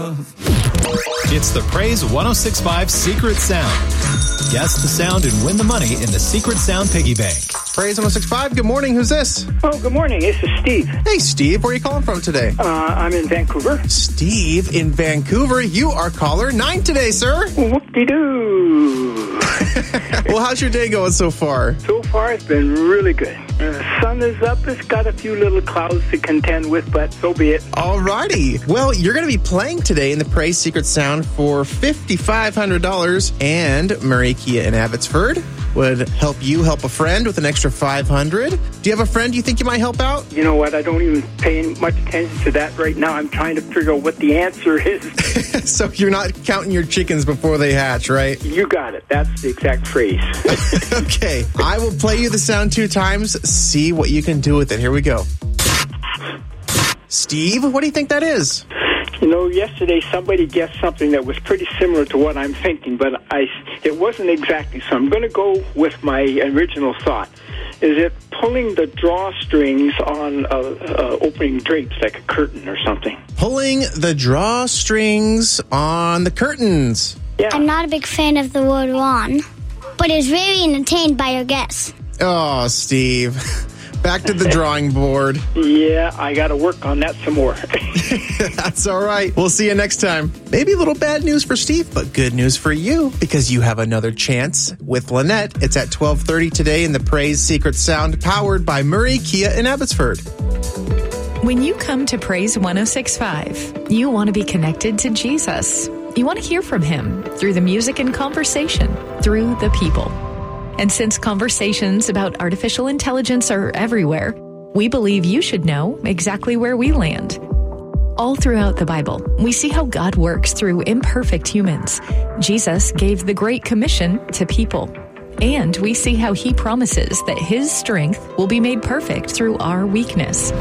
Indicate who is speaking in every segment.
Speaker 1: It's the Praise 106.5 Secret Sound. Guess the sound and win the money in the Secret Sound Piggy Bank.
Speaker 2: Praise 106.5, good morning. Who's this?
Speaker 3: Oh, good morning. This is Steve.
Speaker 2: Hey, Steve. Where are you calling from today?
Speaker 3: I'm in Vancouver.
Speaker 2: Steve in Vancouver. You are caller 9 today, sir.
Speaker 3: Whoop-de-doo.
Speaker 2: Well, how's your day going so far?
Speaker 3: So far, it's been really good. The sun is up. It's got a few little clouds to contend with, but so be it.
Speaker 2: Alrighty. Well, you're going to be playing today in the Praise Secret Sound for $5,500, and Murray Kia in Abbotsford would help you help a friend with an extra $500. Do you have a friend you think you might help out?
Speaker 3: You know what? I don't even pay much attention to that right now. I'm trying to figure out what the answer is.
Speaker 2: So you're not counting your chickens before they hatch, right?
Speaker 3: You got it. That's the exact phrase.
Speaker 2: Okay. I will play you the sound 2 times. See what you can do with it. Here we go. Steve, what do you think that is?
Speaker 3: You know, yesterday somebody guessed something that was pretty similar to what I'm thinking, but it wasn't exactly. So I'm going to go with my original thought. Is it pulling the drawstrings on opening drapes, like a curtain or something? Pulling
Speaker 2: the drawstrings on the curtains.
Speaker 3: Yeah.
Speaker 4: I'm not a big fan of the word lawn, but I was very entertained by your guess.
Speaker 2: Oh, Steve. Back to the drawing board.
Speaker 3: Yeah, I got to work on that some more.
Speaker 2: That's all right. We'll see you next time. Maybe a little bad news for Steve, but good news for you, because you have another chance with Lynette. It's at 12:30 today in the Praise Secret Sound, powered by Murray Kia in Abbotsford.
Speaker 5: When you come to Praise 106.5, you want to be connected to Jesus. You want to hear from him through the music and conversation, through the people. And since conversations about artificial intelligence are everywhere, we believe you should know exactly where we land. All throughout the Bible, we see how God works through imperfect humans. Jesus gave the Great Commission to people. And we see how he promises that his strength will be made perfect through our weakness.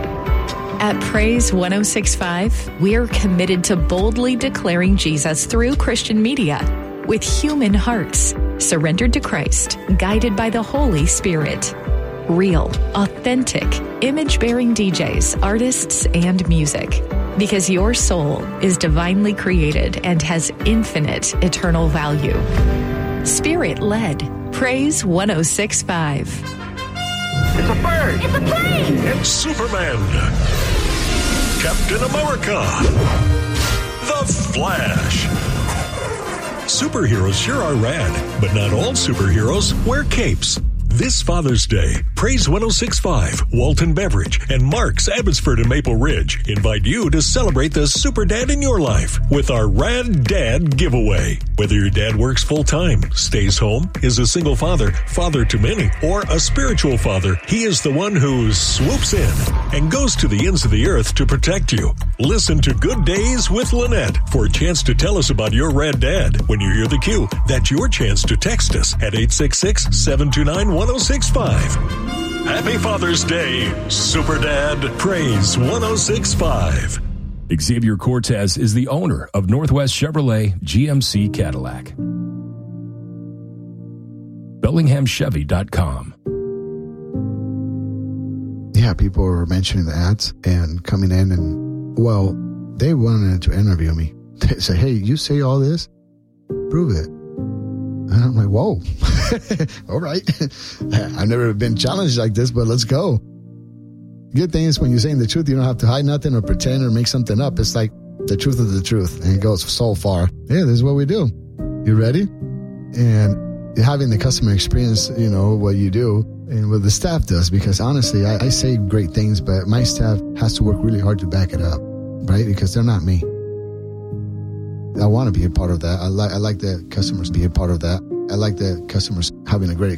Speaker 5: At Praise 106.5, we are committed to boldly declaring Jesus through Christian media with human hearts, surrendered to Christ, guided by the Holy Spirit. Real, authentic, image-bearing DJs, artists, and music. Because your soul is divinely created and has infinite eternal value. Spirit-led. Praise 106.5.
Speaker 3: It's a bird.
Speaker 4: It's a plane.
Speaker 6: It's Superman. Captain America. The Flash. Superheroes sure are rad, but not all superheroes wear capes. This Father's Day, Praise 106.5, Walton Beverage, and Mark's Abbotsford and Maple Ridge invite you to celebrate the super dad in your life with our Rad Dad giveaway. Whether your dad works full-time, stays home, is a single father, father to many, or a spiritual father, he is the one who swoops in and goes to the ends of the earth to protect you. Listen to Good Days with Lynette for a chance to tell us about your Rad Dad. When you hear the cue, that's your chance to text us at 866-729-1065. Happy Father's Day, Super Dad. Praise 106.5.
Speaker 7: Xavier Cortez is the owner of Northwest Chevrolet GMC Cadillac. BellinghamChevy.com.
Speaker 8: Yeah, people were mentioning the ads and coming in and, well, they wanted to interview me. They say, hey, you say all this? Prove it. And I'm like, whoa. All right. I've never been challenged like this, but let's go. Good thing is when you're saying the truth, you don't have to hide nothing or pretend or make something up. It's like the truth is the truth. And it goes so far. Yeah, this is what we do. You ready? And having the customer experience, you know, what you do and what the staff does, because honestly, I say great things, but my staff has to work really hard to back it up, right? Because they're not me. I want to be a part of that. I like the customers be a part of that. I like the customers having a great